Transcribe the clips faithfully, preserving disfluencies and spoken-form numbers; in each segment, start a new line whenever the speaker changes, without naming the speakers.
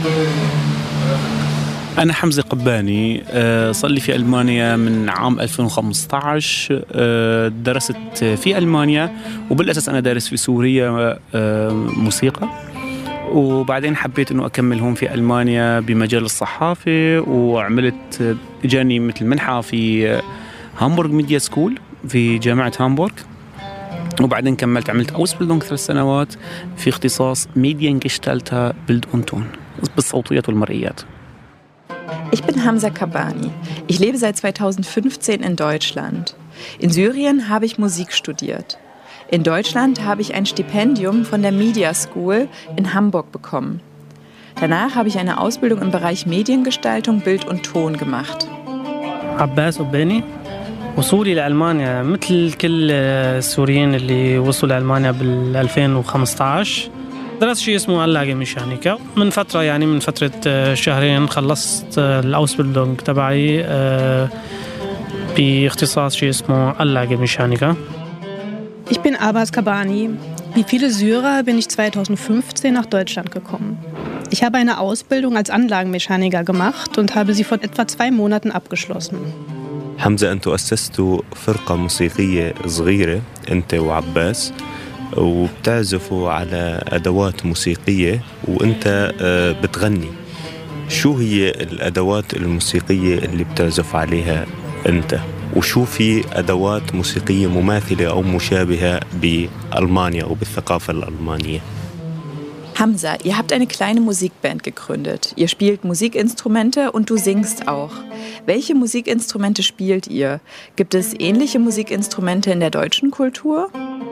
أنا حمزة قباني، صار لي في ألمانيا من عام ألفين وخمسة عشر. درست في ألمانيا، وبالأساس أنا دارس في سوريا موسيقى، وبعدين حبيت إنه أكمل هون في ألمانيا بمجال الصحافة، وعملت جاني مثل منحة في هامبورغ ميديا سكول في جامعة هامبورغ، وبعدين كملت عملت أوسبيلدونغ ثلاث سنوات في اختصاص Mediengestalter Bild und Ton بالصوتيات والمرئيات.
Ich bin Hamza Kabani. Ich lebe seit zweitausendfünfzehn in Deutschland. In Syrien habe ich Musik studiert. In Deutschland habe ich ein Stipendium von der Media School in Hamburg bekommen. Danach habe ich eine Ausbildung im Bereich Mediengestaltung, Bild und Ton gemacht.
عباس قباني. وصولي لألمانيا مثل كل السوريين اللي وصلوا لألمانيا بال ألفين وخمسة عشر، درست شيء اسمه أنلاجه ميشانيكا. من فترة يعني من فترة شهرين خلصت الأوسبيلدونغ تبعي باختصاص شيء اسمه أنلاجه ميشانيكا.
Ich bin Abbas Kabani. Wie viele Syrer bin ich zweitausendfünfzehn nach Deutschland gekommen. Ich habe eine Ausbildung als Anlagenmechaniker gemacht und habe sie vor etwa zwei Monaten abgeschlossen.
حمزة، أنتوا أسستوا فرقة موسيقية صغيرة أنت وعباس، وبتعزفوا على أدوات موسيقية وأنت بتغني. شو هي الأدوات الموسيقية اللي بتعزف عليها أنت؟ وشو في أدوات موسيقية مماثلة أو مشابهة بألمانيا أو بالثقافة الألمانية؟
Hamza, ihr habt eine kleine Musikband gegründet. Ihr spielt Musikinstrumente und du singst auch. Welche Musikinstrumente spielt ihr? Gibt es ähnliche Musikinstrumente in der deutschen Kultur?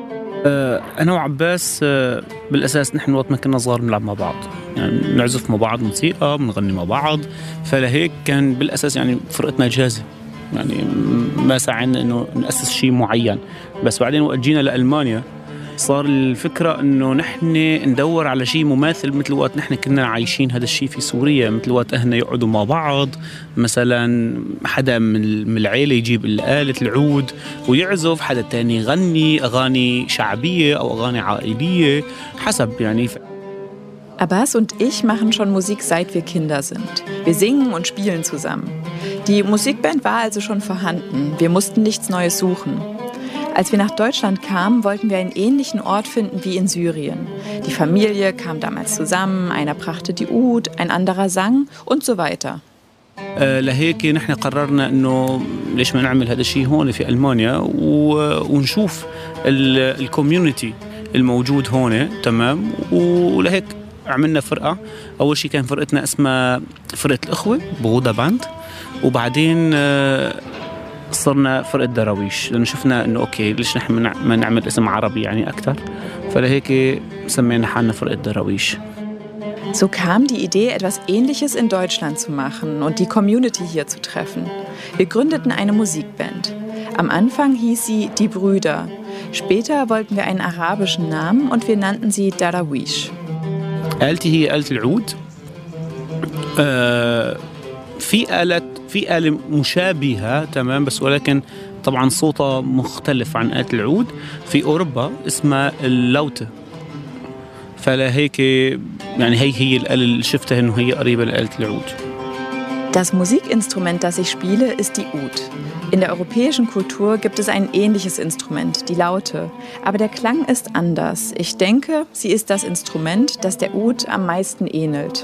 أنا وعباس بالأساس نحن وقت ما كنا صغار بنلعب مع بعض، يعني نعزف مع بعض موسيقى، بنغني مع بعض، فلهيك كان بالأساس يعني فرقتنا جاهزة، يعني ما سعينا إنه نأسس شيء معين. بس بعدين وقت جينا لألمانيا صار الفكرة إنه نحن ندور على شيء مماثل مثل وقت نحن كنا عايشين هذا الشيء في سوريا، مثل وقت أهلنا يقعدوا مع بعض، مثلا حدا من العيلة يجيب آلة العود ويعزف، حدا تاني يغني أغاني شعبية أو أغاني عائلية حسب يعني.
Abbas und ich machen schon Musik, seit wir Kinder sind. Wir singen und spielen zusammen. Die Musikband war also schon vorhanden. Wir mussten nichts Neues suchen. Als wir nach Deutschland kamen, wollten wir einen ähnlichen Ort finden wie in Syrien. Die Familie kam damals zusammen, einer brachte die Oud, ein anderer sang und so weiter.
لهيك نحن قررنا إنه ليش ما نعمل هذا الشيء هون في ألمانيا ونشوف الكوميونيتي الموجود هون، تمام. ولهيك عملنا فرقة. أول شيء كان فرقتنا اسمها فرقة الأخوة بغودا باند، وبعدين صرنا فرقة دراويش لأنه شفنا إنه أوكي ليش نحن ما نعمل اسم عربي يعني أكتر، فلهيك سمينا حالنا فرقة دراويش.
So kam die Idee, etwas Ähnliches in Deutschland zu machen und die Community hier zu treffen. Wir gründeten eine Musikband. Am Anfang hieß sie Die Brüder. Später wollten wir einen arabischen Namen und wir nannten sie Darawish.
آلتي هي آلة العود. آه في آلة في آلة مشابهة تمام، بس ولكن طبعا صوتها مختلف عن آلة العود في أوروبا اسمها اللوتة. فلا هيك يعني هي هي الآلة اللي شفتها إنه هي قريبة لآلة العود.
Das Musikinstrument, das ich spiele, ist die Oud. In der europäischen Kultur gibt es ein ähnliches Instrument, die Laute. Aber der Klang ist anders. Ich denke, sie ist das Instrument, das der Oud am meisten ähnelt.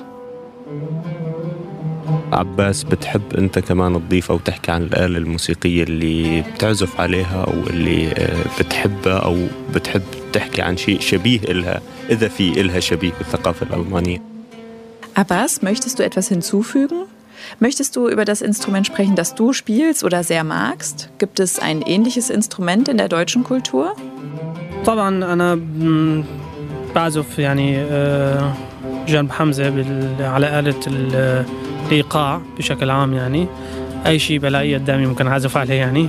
عباس، بتحب أنت كمان تضيف أو تحكي عن الآلة الموسيقية اللي بتعزف عليها أو اللي بتحبها، أو بتحب تحكي عن شيء شبيه إلها إذا في إلها شبيه بالثقافة الألمانية؟
Abbas, möchtest du etwas hinzufügen? Möchtest du über das Instrument sprechen, das du spielst oder sehr magst? Gibt es ein ähnliches Instrument in der deutschen Kultur?
طبعا أنا بعزف يعني جنب حمزة على آلة الإيقاع بشكل عام، يعني أي شيء بلاقيه قدامي ممكن أعزف عليه يعني.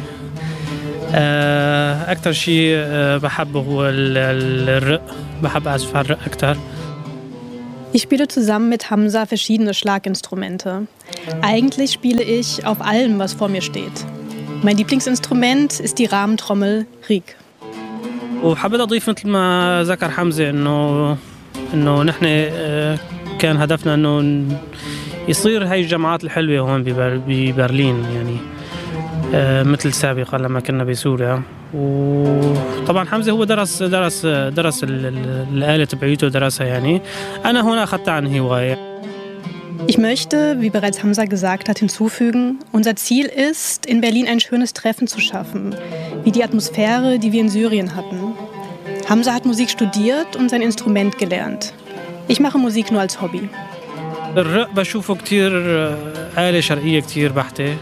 أكتر شيء بحبه هو الرق، بحب أعزف على الرق أكتر.
Ich spiele zusammen mit Hamza verschiedene Schlaginstrumente. Eigentlich spiele ich auf allem, was vor mir steht. Mein Lieblingsinstrument ist die Rahmentrommel Riek.
وحبيت أضيف مثل ما ذكر حمزة إنه إنه نحن ك كان هدفنا إنه يصير هاي الجامعات الحلوة هون ببر- ببرلين يعني آه، مثل سابقا لما كنا بسوريا. وطبعا حمزة هو درس درس درس ال- ال- الآلة تبعيته درسها يعني. أنا هنا أخذتها عن هواية.
Ich möchte, wie bereits Hamza gesagt hat, hinzufügen, unser Ziel ist, in Berlin ein schönes Treffen zu schaffen, wie die Atmosphäre, die wir in Syrien hatten. Hamza hat Musik studiert und sein Instrument gelernt. Ich mache Musik nur als Hobby.
الرق بشوفه كتير آه، آلة شرقية كتير بحتة.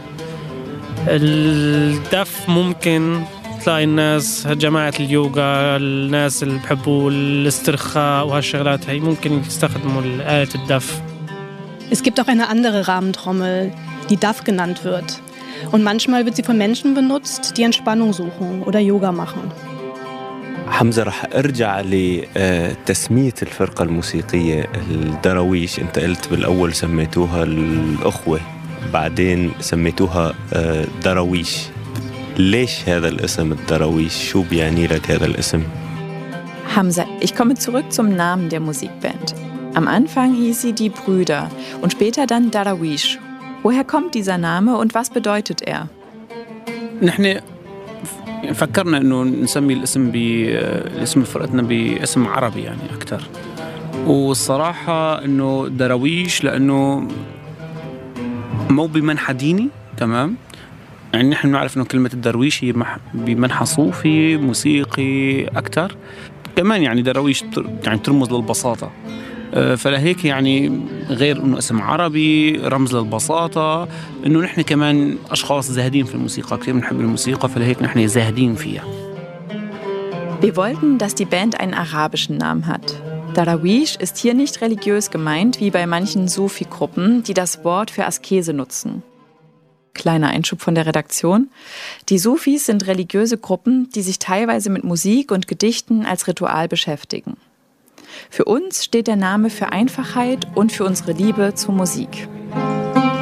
الدف ممكن تلاقي الناس جماعة اليوغا، الناس اللي بحبوا الاسترخاء وهالشغلات هي ممكن يستخدموا آلة الدف.
Es gibt auch eine andere Rahmentrommel, die D A F genannt wird. Und manchmal wird sie von Menschen benutzt, die Entspannung suchen oder Yoga machen.
حمزة رح أرجع لتسمية الفرقة الموسيقية الدراويش. أنت قلت بالأول سميتوها الأخوة، بعدين سميتوها آه، دراويش. ليش هذا الاسم الدراويش؟ شو بيعني لك هذا الاسم؟
Hamza, ich komme zurück zum Namen der Musikband. Am Anfang hieß sie die Brüder und später dann Darawish. Woher kommt dieser Name und was bedeutet er?
نحن فكرنا انه نسمي الاسم ب اسم فرقتنا باسم عربي يعني اكثر. والصراحه انه دراويش لانه مو بمنحى ديني، تمام؟ يعني نحن نعرف انه كلمه الدرويش هي مح- بمنحى صوفي موسيقي اكثر. كمان يعني دراويش تر- يعني ترمز للبساطه. آه، فلهيك يعني غير انه اسم عربي رمز للبساطه، انه نحن كمان اشخاص زاهدين في الموسيقى، كثير بنحب الموسيقى، فلهيك نحن زاهدين فيها.
Wir wollten, dass die Band einen arabischen Namen hat. Darawish ist hier nicht religiös gemeint, wie bei manchen Sufi-Gruppen, die das Wort für Askese nutzen. Kleiner Einschub von der Redaktion. Die Sufis sind religiöse Gruppen, die sich teilweise mit Musik und Gedichten als Ritual beschäftigen. Für uns steht der Name für Einfachheit und für unsere Liebe zur Musik.